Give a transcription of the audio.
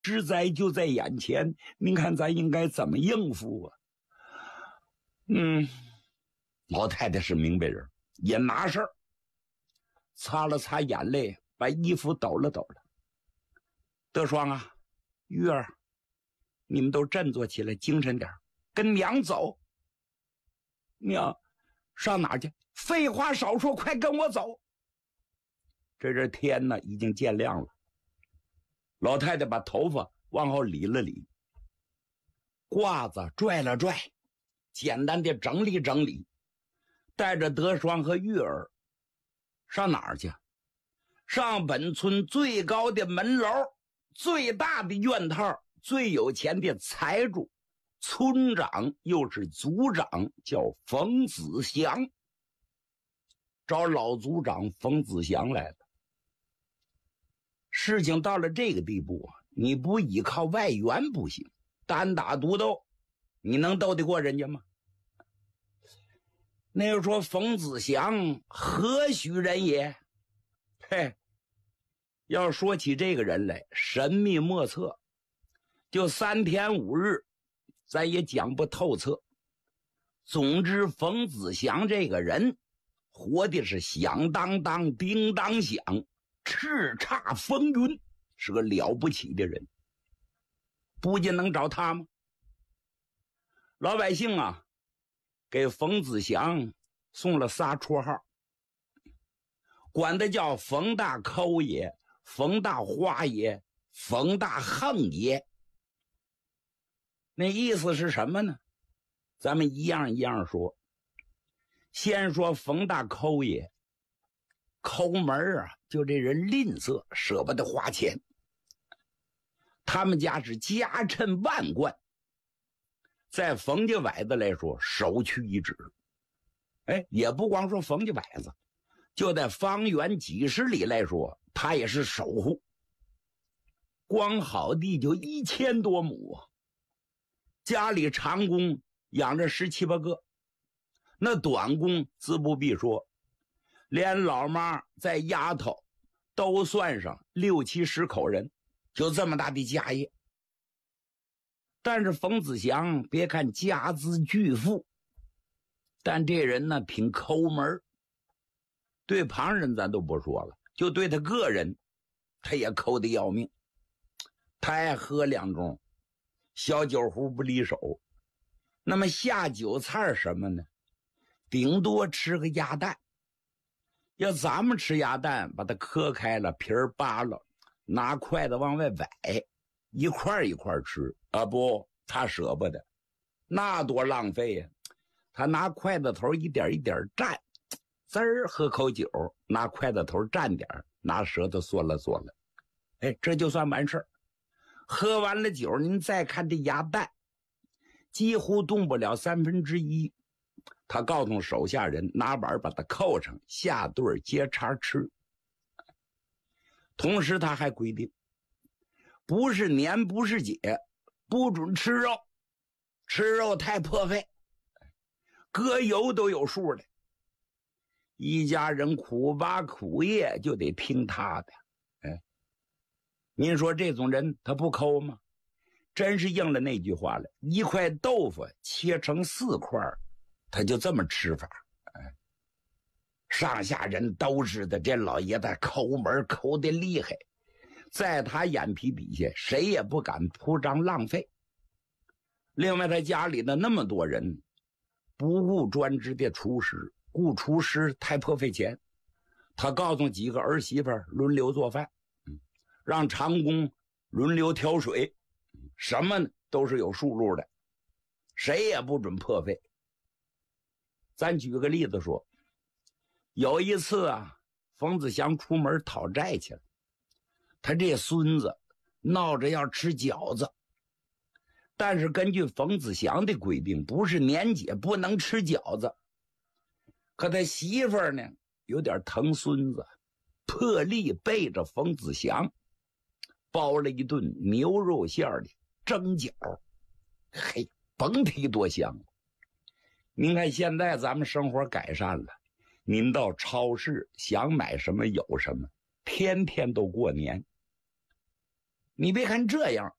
之灾就在眼前，您看咱应该怎么应付啊？老太太是明白人，也拿事儿，擦了擦眼泪，把衣服抖了抖了。德双啊，玉儿，你们都振作起来，精神点，跟娘走。娘，上哪儿去？废话少说，快跟我走。这天呢，已经渐亮了。老太太把头发往后理了理，褂子拽了拽，简单的整理整理，带着德双和玉儿上哪儿去？上本村最高的门楼，最大的院套，最有钱的财主，村长又是族长，叫冯子祥，找老族长冯子祥来了。事情到了这个地步啊，你不依靠外援不行，单打独斗，你能斗得过人家吗？那又说冯子祥何许人也？嘿，要说起这个人来，神秘莫测，就3天5日，咱也讲不透彻。总之，冯子祥这个人活的是响当当，叮当响，叱咤风云，是个了不起的人。不仅能找他吗？老百姓啊，给冯子祥送了仨绰号，管他叫冯大抠爷、冯大花爷、冯大横爷。那意思是什么呢？咱们一样一样说。先说冯大抠爷，抠门啊，就这人吝啬，舍不得花钱。他们家是家趁万贯，在冯家崴子来说首屈一指。也不光说冯家崴子，就在方圆几十里来说，他也是守护。光好地就1000多亩啊，家里长工养着17、8个，那短工自不必说，连老妈在丫头都算上6、7、10口人，就这么大的家业。但是冯子祥别看家资巨富，但这人呢挺抠门，对旁人咱都不说了，就对他个人他也抠得要命。他爱喝2盅，小酒壶不离手。那么下酒菜什么呢？顶多吃个鸭蛋。要咱们吃鸭蛋，把它磕开了，皮儿扒了，拿筷子往外崴，一块一块吃啊！不，他舍不得，那多浪费呀！他拿筷子头一点一点蘸，滋儿喝口酒，拿筷子头蘸点，拿舌头嗦了嗦了，这就算完事儿。喝完了酒，您再看这鸭蛋，几乎动不了1/3。他告诉手下人拿碗把它扣上，下顿接茬吃。同时他还规定，不是年不是节，不准吃肉，吃肉太破费，搁油都有数的。一家人苦巴苦业就得听他的。您说这种人他不抠吗？真是应了那句话了，一块豆腐切成4块，他就这么吃法。上下人都知道这老爷子抠门抠得厉害，在他眼皮底下谁也不敢铺张浪费。另外他家里的那么多人，不顾专职的厨师，雇厨师太破费钱。他告诉几个儿媳妇轮流做饭，让长工轮流挑水，什么都是有数路的，谁也不准破费。咱举个例子说，有一次啊，冯子祥出门讨债去了，他这孙子闹着要吃饺子，但是根据冯子祥的规定，不是年节不能吃饺子。可他媳妇儿呢有点疼孙子，破例背着冯子祥包了一顿牛肉馅的蒸饺，嘿，甭提多香了。您看现在咱们生活改善了，您到超市想买什么有什么，天天都过年。 你别看这样，